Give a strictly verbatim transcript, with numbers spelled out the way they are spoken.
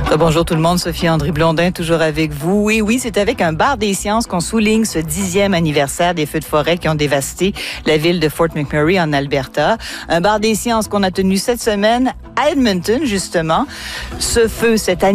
Bonjour tout le monde, Sophie André Blondin, toujours avec vous. Oui, oui, c'est avec un bar des sciences qu'on souligne ce dixième anniversaire des feux de forêt qui ont dévasté la ville de Fort McMurray en Alberta. Un bar des sciences qu'on a tenu cette semaine à Edmonton, justement. Ce feu, cette année,